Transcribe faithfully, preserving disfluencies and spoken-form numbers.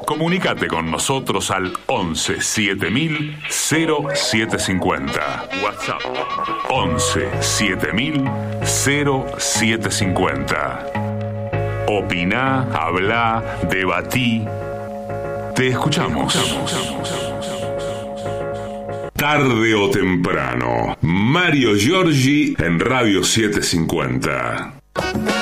Comunicate con nosotros al once siete mil cero siete cincuenta. WhatsApp once siete mil cero siete cincuenta. Opiná, hablá, debatí. Te escuchamos. Tarde o temprano. Mario Giorgi en Radio setecientos cincuenta.